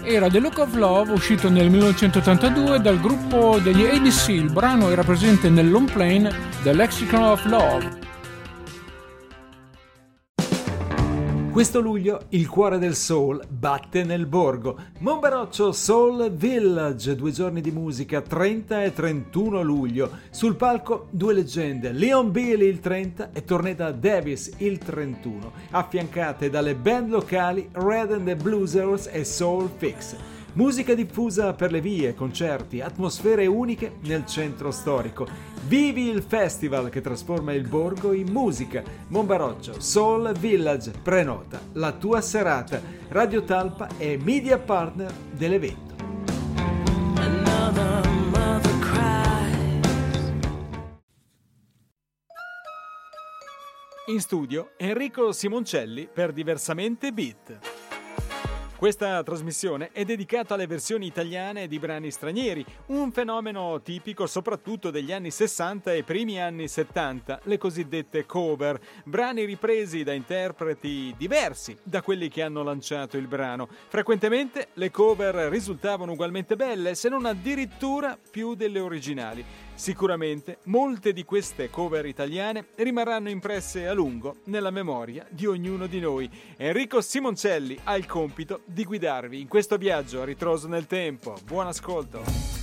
era The Look of Love, uscito nel 1982 dal gruppo degli ABC. Il brano era presente nel long play The Lexicon of Love. Questo luglio il cuore del soul batte nel borgo. Monbaroccio Soul Village, 2 giorni di musica, 30 e 31 luglio. Sul palco 2 leggende, Leon Billy il 30 e Tornetta Davis il 31, affiancate dalle band locali Red and the Bluesers e Soul Fix. Musica diffusa per le vie, concerti, atmosfere uniche nel centro storico. Vivi il festival che trasforma il borgo in musica. Monbaroccio Soul Village, prenota la tua serata. Radio Talpa è media partner dell'evento. In studio Enrico Simoncelli per Diversamente Beat. Questa trasmissione è dedicata alle versioni italiane di brani stranieri, un fenomeno tipico soprattutto degli anni 60 e primi anni 70, le cosiddette cover, brani ripresi da interpreti diversi da quelli che hanno lanciato il brano. Frequentemente le cover risultavano ugualmente belle, se non addirittura più delle originali. Sicuramente molte di queste cover italiane rimarranno impresse a lungo nella memoria di ognuno di noi. Enrico Simoncelli ha il compito di guidarvi in questo viaggio a ritroso nel tempo. Buon ascolto!